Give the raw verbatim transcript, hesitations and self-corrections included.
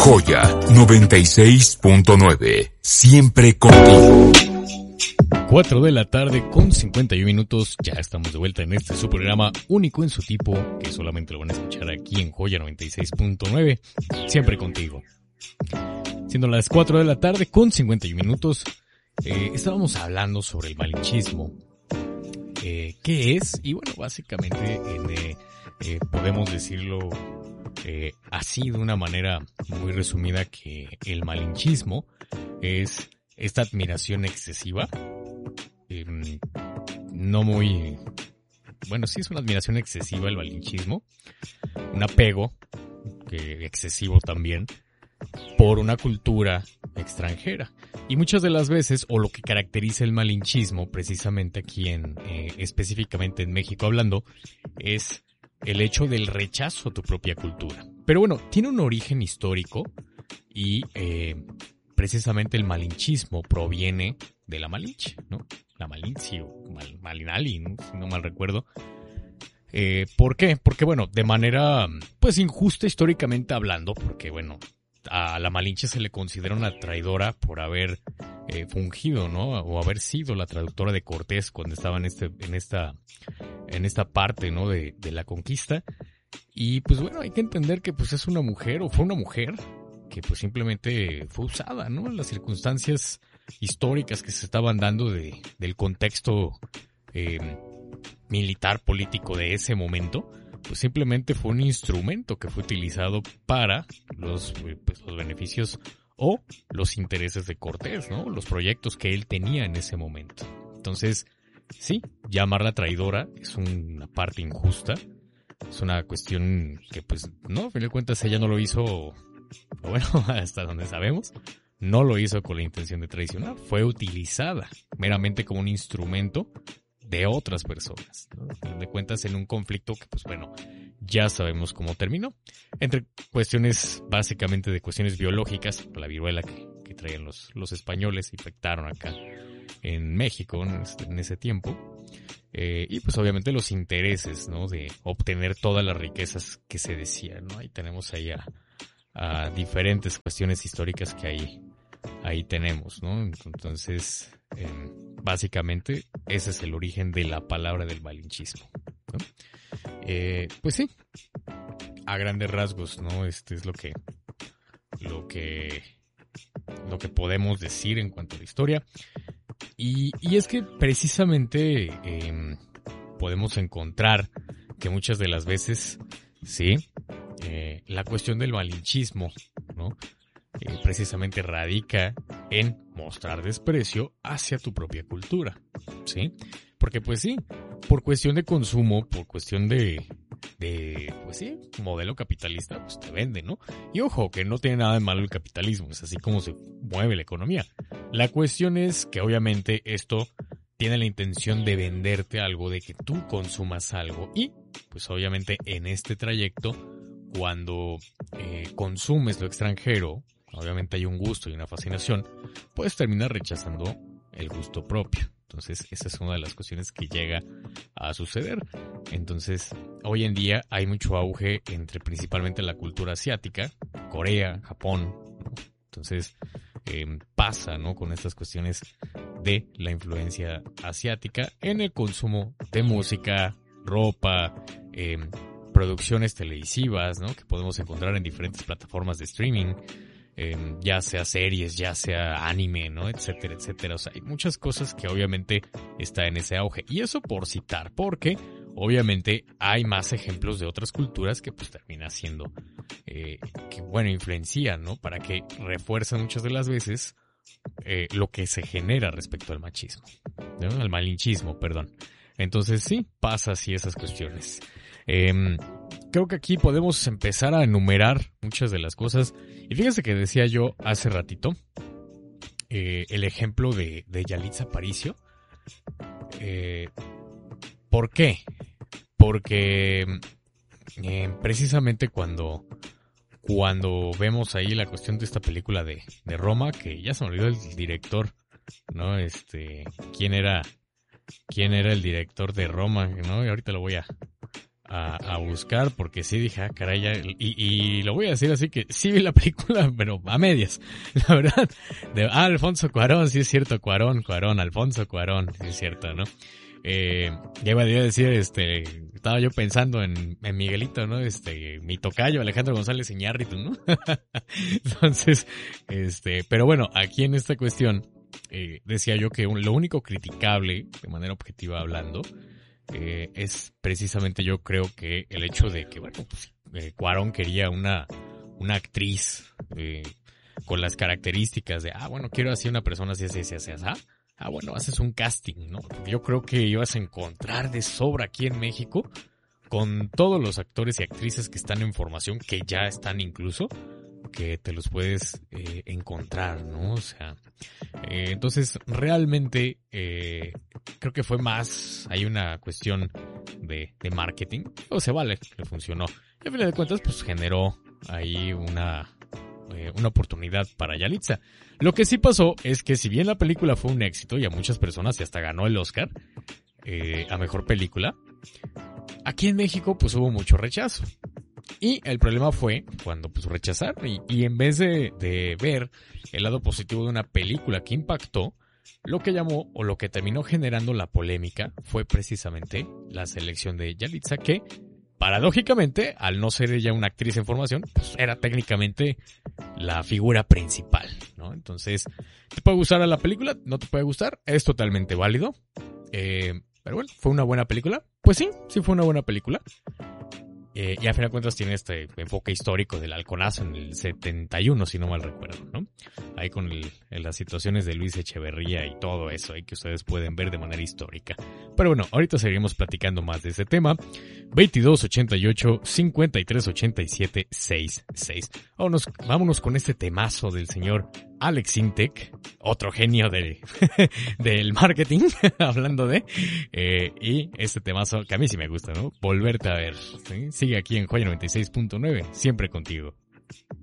Joya noventa y seis punto nueve, siempre contigo. cuatro de la tarde con cincuenta y uno minutos, ya estamos de vuelta en este su programa único en su tipo, que solamente lo van a escuchar aquí en Joya noventa y seis punto nueve, siempre contigo. Siendo las cuatro de la tarde con cincuenta y uno minutos, eh, estábamos hablando sobre el malinchismo. Eh, ¿Qué es? Y bueno, básicamente en, eh, eh, podemos decirlo eh, así de una manera muy resumida, que el malinchismo es esta admiración excesiva, eh, no muy... Bueno, sí es una admiración excesiva el malinchismo, un apego que, excesivo también, por una cultura extranjera. Y muchas de las veces, o lo que caracteriza el malinchismo, precisamente aquí en, eh, específicamente en México hablando, es el hecho del rechazo a tu propia cultura. Pero bueno, tiene un origen histórico y eh, precisamente el malinchismo proviene de la Malinche, ¿no? La Malinche o Mal, Malinali, ¿no? Si no mal recuerdo. Eh, ¿Por qué? Porque bueno, de manera pues injusta históricamente hablando, porque bueno, a la Malinche se le considera una traidora por haber eh, fungido, ¿no? O haber sido la traductora de Cortés cuando estaba en este, en esta, en esta parte, ¿no? De, de la conquista. Y pues bueno, hay que entender que pues es una mujer, o fue una mujer, que pues simplemente fue usada, ¿no? En las circunstancias históricas que se estaban dando de, del contexto eh, militar político de ese momento. Pues simplemente fue un instrumento que fue utilizado para los, pues, los beneficios o los intereses de Cortés, ¿no? Los proyectos que él tenía en ese momento. Entonces, sí, llamarla traidora es una parte injusta. Es una cuestión que, pues, no, a fin de cuentas ella no lo hizo, o bueno, hasta donde sabemos, no lo hizo con la intención de traicionar. Fue utilizada meramente como un instrumento de otras personas, ¿no? A fin de cuentas, en un conflicto que, pues bueno, ya sabemos cómo terminó. Entre cuestiones, básicamente de cuestiones biológicas, la viruela que, que traían los, los españoles, infectaron acá en México en, este, en ese tiempo. Eh, y pues obviamente los intereses, ¿no? De obtener todas las riquezas que se decían, ¿no? Ahí tenemos ahí a, a diferentes cuestiones históricas que ahí, ahí tenemos, ¿no? Entonces, eh, básicamente, ese es el origen de la palabra del malinchismo, ¿no? Eh, pues sí, a grandes rasgos, ¿no? Este es lo que, lo que, lo que podemos decir en cuanto a la historia. Y, y es que precisamente eh, podemos encontrar que muchas de las veces, sí, eh, la cuestión del malinchismo, ¿no? Eh, precisamente radica en mostrar desprecio hacia tu propia cultura, ¿sí? Porque pues sí, por cuestión de consumo, por cuestión de, de, pues sí, modelo capitalista, pues te vende, ¿no? Y ojo, que no tiene nada de malo el capitalismo, es así como se mueve la economía. La cuestión es que obviamente esto tiene la intención de venderte algo, de que tú consumas algo y, pues obviamente en este trayecto, cuando eh, consumes lo extranjero, obviamente hay un gusto y una fascinación, puedes terminar rechazando el gusto propio. Entonces, esa es una de las cuestiones que llega a suceder. Entonces, hoy en día hay mucho auge entre principalmente la cultura asiática, Corea, Japón, ¿no? Entonces, eh, pasa, ¿no? Con estas cuestiones de la influencia asiática en el consumo de música, ropa, eh, producciones televisivas, ¿no? Que podemos encontrar en diferentes plataformas de streaming. Eh, ya sea series, ya sea anime, ¿no? Etcétera, etcétera. O sea, hay muchas cosas que obviamente está en ese auge. Y eso por citar, porque obviamente hay más ejemplos de otras culturas que pues termina siendo, eh, que bueno, influencian, ¿no? Para que refuerzan muchas de las veces eh, lo que se genera respecto al machismo, ¿no? Al malinchismo, perdón. Entonces sí, pasa así esas cuestiones. Eh, creo que aquí podemos empezar a enumerar muchas de las cosas. Y fíjense que decía yo hace ratito eh, el ejemplo de, de Yalitza Aparicio. Eh, ¿Por qué? Porque eh, precisamente cuando, cuando vemos ahí la cuestión de esta película de, de Roma, que ya se me olvidó el director, ¿no? Este, ¿quién era, quién era el director de Roma, ¿no? Y ahorita lo voy a, a, a buscar porque sí dije, ah, caray, ya, y, y lo voy a decir así que sí vi la película, pero a medias, la verdad. De, ah, Alfonso Cuarón, sí es cierto, Cuarón, Cuarón, Alfonso Cuarón, sí es cierto, ¿no? Eh, ya iba a decir, este, estaba yo pensando en, en Miguelito, ¿no? Este, mi tocayo, Alejandro González Iñárritu, ¿no? Entonces, este, pero bueno, aquí en esta cuestión, eh, decía yo que un, lo único criticable, de manera objetiva hablando, eh, es precisamente yo creo que el hecho de que, bueno, pues, eh, Cuarón quería una, una actriz, eh, con las características de, ah, bueno, quiero así una persona así, así, así, así, así. Ah, bueno, haces un casting, ¿no? Yo creo que ibas a encontrar de sobra aquí en México con todos los actores y actrices que están en formación, que ya están incluso, que te los puedes eh, encontrar, ¿no? O sea, eh, entonces realmente eh, creo que fue más, hay una cuestión de, de marketing, o sea, vale, le funcionó. Y a fin de cuentas, pues generó ahí una... una oportunidad para Yalitza. Lo que sí pasó es que si bien la película fue un éxito y a muchas personas y hasta ganó el Oscar eh, a mejor película, aquí en México pues hubo mucho rechazo. Y el problema fue cuando pues rechazaron y, y en vez de, de ver el lado positivo de una película que impactó, lo que llamó o lo que terminó generando la polémica fue precisamente la selección de Yalitza, que paradójicamente, al no ser ella una actriz en formación, pues era técnicamente la figura principal, ¿no? Entonces, ¿te puede gustar a la película? ¿No te puede gustar? Es totalmente válido. Eh, pero bueno, ¿fue una buena película? Pues sí, sí fue una buena película. Eh, y a fin de cuentas tiene este enfoque histórico del halconazo en el setenta y uno, si no mal recuerdo, ¿no? Ahí con el, en las situaciones de Luis Echeverría y todo eso, ahí que ustedes pueden ver de manera histórica. Pero bueno, ahorita seguiremos platicando más de ese tema. veintidós ochenta y ocho, cincuenta y tres ochenta y siete, sesenta y seis. Vámonos, vámonos con este temazo del señor Alex Intec, otro genio de, del marketing, hablando de, eh, y este temazo que a mí sí me gusta, ¿no? Volverte a ver, ¿sí? Sigue aquí en Joya noventa y seis punto nueve, siempre contigo.